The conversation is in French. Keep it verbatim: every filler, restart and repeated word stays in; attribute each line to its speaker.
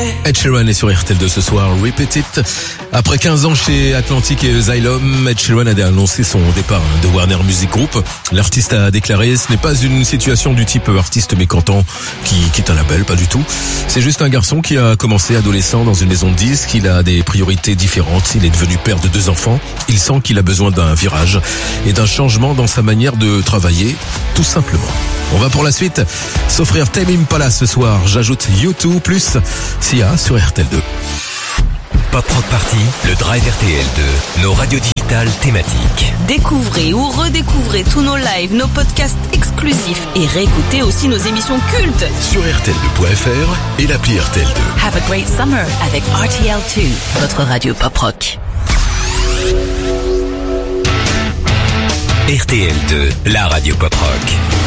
Speaker 1: Ed Sheeran est sur R T L deux ce soir, Repeat It. Après quinze ans chez Atlantic et Xylem, Ed Sheeran a annoncé son départ de Warner Music Group. L'artiste a déclaré: ce n'est pas une situation du type artiste mécontent qui quitte un label, pas du tout. C'est juste un garçon qui a commencé adolescent dans une maison de disques, il a des priorités différentes, il est devenu père de deux enfants, il sent qu'il a besoin d'un virage et d'un changement dans sa manière de travailler, tout simplement. On va pour la suite s'offrir Tame Impala ce soir. J'ajoute U deux plus Sia sur R T L deux.
Speaker 2: Pop Rock Party, le Drive R T L deux, nos radios digitales thématiques.
Speaker 3: Découvrez ou redécouvrez tous nos lives, nos podcasts exclusifs et réécoutez aussi nos émissions cultes
Speaker 1: sur R T L deux point F R et l'appli R T L deux.
Speaker 3: Have a great summer avec R T L deux, votre radio pop rock.
Speaker 2: R T L deux, la radio pop rock.